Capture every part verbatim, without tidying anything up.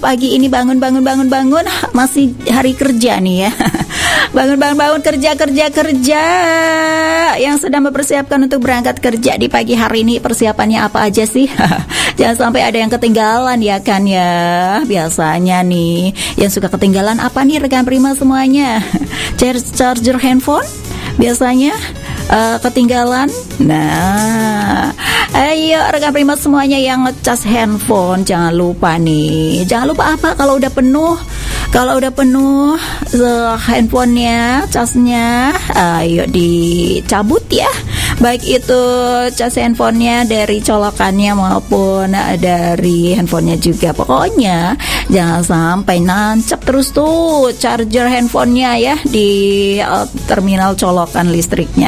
pagi ini bangun bangun bangun bangun masih hari kerja nih ya. Bangun bangun bangun kerja kerja kerja. Yang sedang mempersiapkan untuk berangkat kerja di pagi hari ini, persiapannya apa aja sih? Jangan sampai ada yang ketinggalan ya kan ya. Biasanya nih yang suka ketinggalan apa nih rekan Prima semuanya? Charger handphone biasanya uh, ketinggalan. Nah, ayo rekan Prima semuanya yang ngecas handphone jangan lupa nih. Jangan lupa apa kalau udah penuh. Kalau udah penuh uh, handphonenya, casnya, ayo dicabut ya. Baik itu cas handphonenya dari colokannya maupun dari handphonenya juga. Pokoknya jangan sampai nancap terus tuh charger handphonenya ya di uh, terminal colokan listriknya.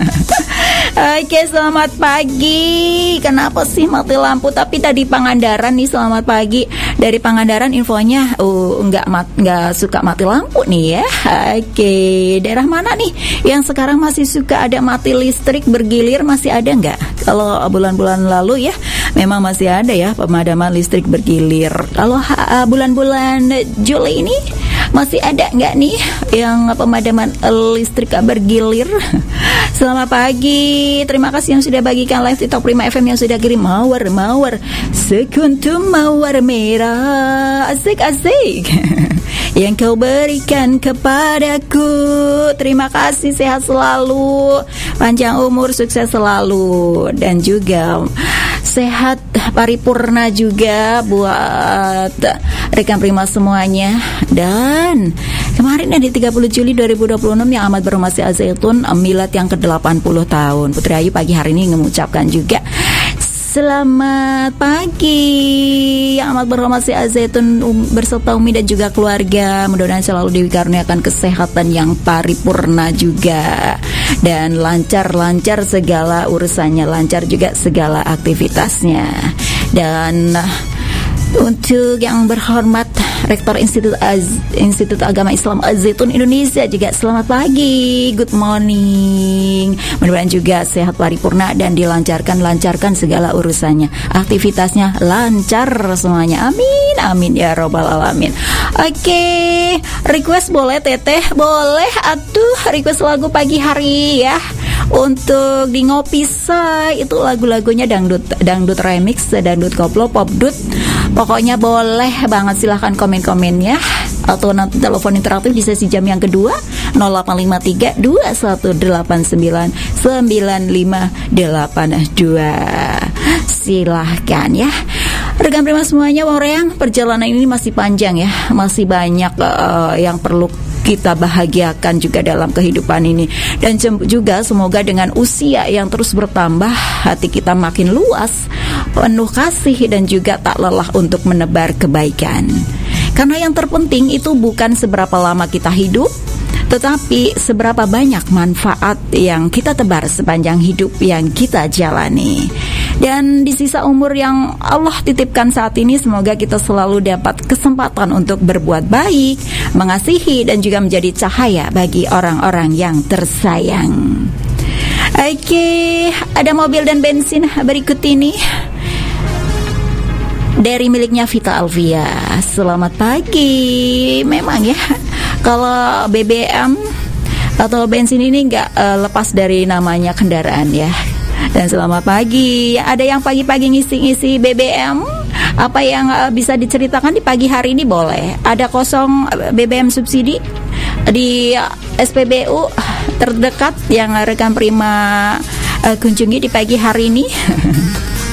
Oke, selamat pagi. Kenapa sih mati lampu? Tapi tadi Pangandaran nih, selamat pagi. Dari Pangandaran infonya uh, nggak mat, nggak suka mati lampu nih ya. Oke, daerah mana nih yang sekarang masih suka ada mati listrik bergilir? Masih ada nggak? Kalau bulan-bulan lalu ya memang masih ada ya pemadaman listrik bergilir. Kalau uh, bulan-bulan Juli ini masih ada nggak nih yang pemadaman listrik bergilir? Selamat pagi, terima kasih yang sudah bagikan live di Top Prima F M, yang sudah kirim mawar mawar sekuntum mawar merah, asik asik yang kau berikan kepadaku. Terima kasih, sehat selalu, panjang umur, sukses selalu, dan juga sehat paripurna juga buat rekan Prima semuanya. Dan kemarin ya di tiga puluh Juli dua ribu dua puluh enam yang amat berhormat Al-Zaitun milad yang ke delapan puluh tahun. Putri Ayu pagi hari ini mengucapkan juga selamat pagi yang amat berhormat Al-Zaitun um, berserta Umi dan juga keluarga. Mudah-mudahan selalu dikaruniakan kesehatan yang paripurna juga, dan lancar-lancar segala urusannya, lancar juga segala aktivitasnya. Dan untuk yang berhormat Rektor Institut Az, Institut Agama Islam Al-Zaitun Indonesia juga selamat pagi, good morning. Mudah-mudahan juga sehat paripurna dan dilancarkan-lancarkan segala urusannya, aktivitasnya lancar semuanya. Amin, amin ya robbal alamin. Oke, request boleh Teteh? Boleh atuh, request lagu pagi hari ya. Untuk di Ngopi Say itu lagu-lagunya dangdut, dangdut remix, dangdut koplo, pop dut. Pokoknya boleh banget, silahkan komen-komennya. Atau nanti telepon interaktif di sesi jam yang kedua nol delapan lima tiga dua satu delapan sembilan sembilan lima delapan dua. Silahkan ya rekan Prima semuanya. Wong perjalanan ini masih panjang ya, masih banyak uh, yang perlu kita bahagiakan juga dalam kehidupan ini. Dan juga semoga dengan usia yang terus bertambah, hati kita makin luas, penuh kasih, dan juga tak lelah untuk menebar kebaikan. Karena yang terpenting itu bukan seberapa lama kita hidup, tetapi seberapa banyak manfaat yang kita tebar sepanjang hidup yang kita jalani. Dan di sisa umur yang Allah titipkan saat ini, semoga kita selalu dapat kesempatan untuk berbuat baik, mengasihi, dan juga menjadi cahaya bagi orang-orang yang tersayang. Oke, ada mobil dan bensin berikut ini dari miliknya Vita Alvia. Selamat pagi. Memang ya, kalau B B M atau bensin ini nggak uh, lepas dari namanya kendaraan ya. Dan selamat pagi. Ada yang pagi-pagi ngisi-ngisi B B M? Apa yang uh, bisa diceritakan di pagi hari ini boleh? Ada kosong B B M subsidi di uh, S P B U terdekat yang rekan Prima uh, kunjungi di pagi hari ini?